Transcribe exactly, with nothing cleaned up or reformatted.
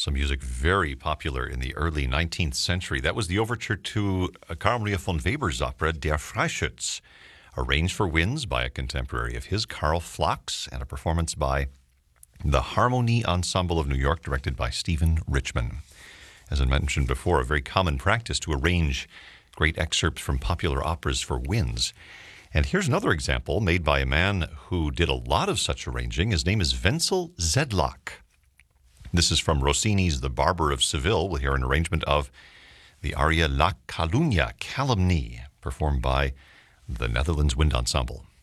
Some music very popular in the early nineteenth century. That was the overture to Carl Maria von Weber's opera Der Freischütz, arranged for winds by a contemporary of his, Karl Flachs, and a performance by the Harmonie Ensemble of New York, directed by Stephen Richman. As I mentioned before, a very common practice to arrange great excerpts from popular operas for winds. And here's another example made by a man who did a lot of such arranging. His name is Wenzel Sedlak. This is from Rossini's The Barber of Seville. We'll hear an arrangement of the aria La Calunnia, Calumny, performed by the Netherlands Wind Ensemble.